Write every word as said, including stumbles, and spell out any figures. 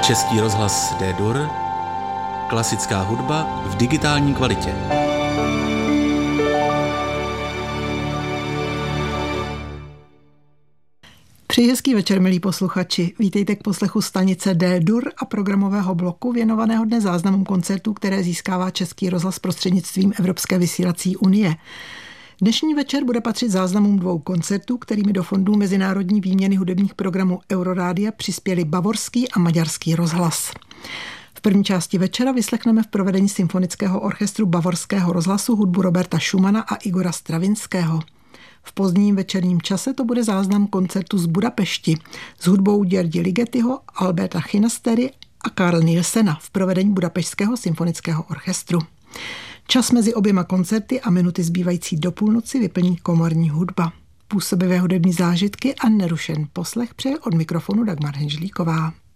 Český rozhlas D-Dur, klasická hudba v digitální kvalitě. Přeji hezký večer, milí posluchači. Vítejte k poslechu stanice D-Dur a programového bloku věnovaného dnes záznamům koncertů, které získává Český rozhlas prostřednictvím Evropské vysílací unie. Dnešní večer bude patřit záznamům dvou koncertů, kterými do Fondu mezinárodní výměny hudebních programů Eurorádia přispěli bavorský a maďarský rozhlas. V první části večera vyslechneme v provedení symfonického orchestru bavorského rozhlasu hudbu Roberta Schumana a Igora Stravinského. V pozdním večerním čase to bude záznam koncertu z Budapešti s hudbou György Ligetyho, Alberta Chinastery a Carl Nielsena v provedení Budapešťského symfonického orchestru. Čas mezi oběma koncerty a minuty zbývající do půlnoci vyplní komorní hudba. Působivé hudební zážitky a nerušen poslech přeje od mikrofonu Dagmar Henžlíková.